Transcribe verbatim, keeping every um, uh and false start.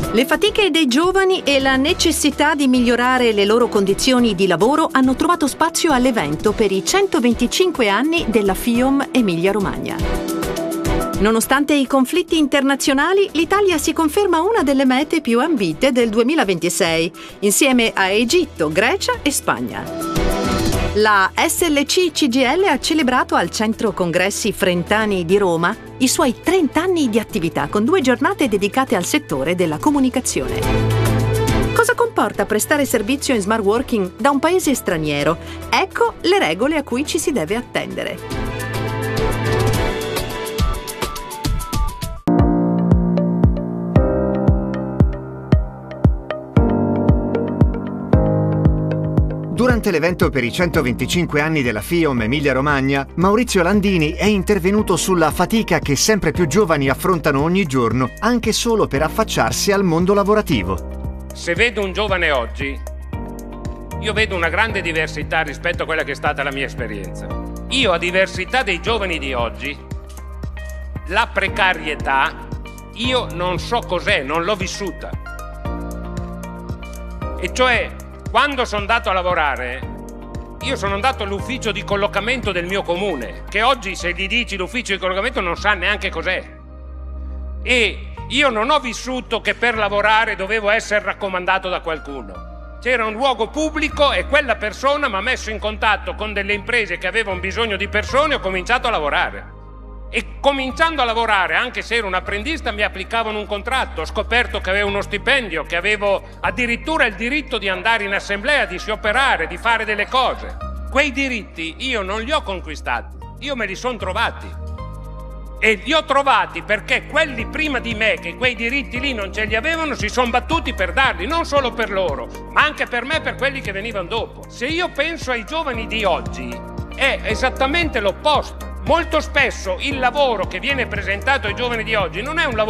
Le fatiche dei giovani e la necessità di migliorare le loro condizioni di lavoro hanno trovato spazio all'evento per i centoventicinque anni della FIOM Emilia-Romagna. Nonostante i conflitti internazionali, l'Italia si conferma una delle mete più ambite del duemilaventisei, insieme a Egitto, Grecia e Spagna. La S L C C G I L ha celebrato al Centro Congressi Frentani di Roma i suoi trenta anni di attività con due giornate dedicate al settore della comunicazione. Cosa comporta prestare servizio in smart working da un paese straniero? Ecco le regole a cui ci si deve attendere. Durante l'evento per i centoventicinque anni della FIOM Emilia-Romagna, Maurizio Landini è intervenuto sulla fatica che sempre più giovani affrontano ogni giorno, anche solo per affacciarsi al mondo lavorativo. Se vedo un giovane oggi, io vedo una grande diversità rispetto a quella che è stata la mia esperienza. Io, a diversità dei giovani di oggi, la precarietà, io non so cos'è, non l'ho vissuta. E cioè, quando sono andato a lavorare, io sono andato all'ufficio di collocamento del mio comune, che oggi se gli dici l'ufficio di collocamento non sa neanche cos'è. E io non ho vissuto che per lavorare dovevo essere raccomandato da qualcuno. C'era un luogo pubblico e quella persona mi ha messo in contatto con delle imprese che avevano bisogno di persone e ho cominciato a lavorare. E cominciando a lavorare, anche se ero un apprendista, mi applicavano un contratto, ho scoperto che avevo uno stipendio, che avevo addirittura il diritto di andare in assemblea, di scioperare, di fare delle cose. Quei diritti io non li ho conquistati, io me li sono trovati. E li ho trovati perché quelli prima di me, che quei diritti lì non ce li avevano, si sono battuti per darli, non solo per loro, ma anche per me e per quelli che venivano dopo. Se io penso ai giovani di oggi, è esattamente l'opposto. Molto spesso il lavoro che viene presentato ai giovani di oggi non è un lavoro